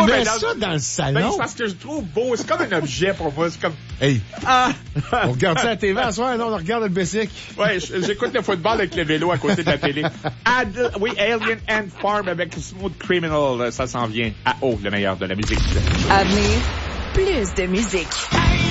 mets ça dans le salon? Ben, c'est parce que je trouve beau. C'est comme un objet pour moi. C'est comme... Hey! Ah! On regarde ça à la TV à soir? Non, on regarde le Bessic. Ouais, j'écoute le football avec le vélo à côté de la télé. Oui, Alien Ant Farm avec Smooth Criminal. Ça s'en vient à haut, le meilleur de la musique. À venir, plus de musique.